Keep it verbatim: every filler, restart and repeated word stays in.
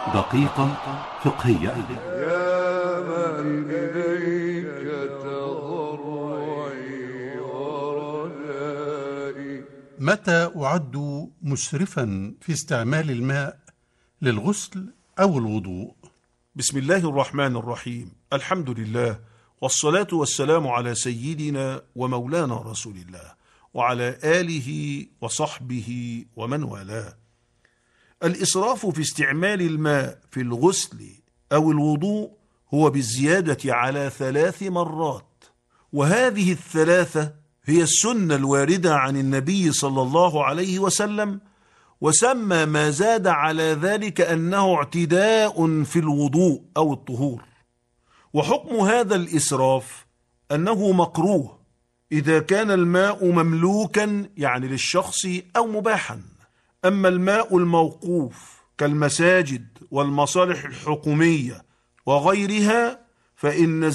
دقيقة فقهية. يا من إليك تضرعي ورجائي. متى أعد مسرفا في استعمال الماء للغسل أو الوضوء؟ بسم الله الرحمن الرحيم. الحمد لله، والصلاة والسلام على سيدنا ومولانا رسول الله وعلى آله وصحبه ومن والاه. الإسراف في استعمال الماء في الغسل أو الوضوء هو بالزيادة على ثلاث مرات، وهذه الثلاثة هي السنة الواردة عن النبي صلى الله عليه وسلم، وسمى ما زاد على ذلك أنه اعتداء في الوضوء أو الطهور. وحكم هذا الإسراف أنه مكروه إذا كان الماء مملوكا يعني للشخص أو مباحا. أما الماء الموقوف كالمساجد والمصالح الحكومية وغيرها فإن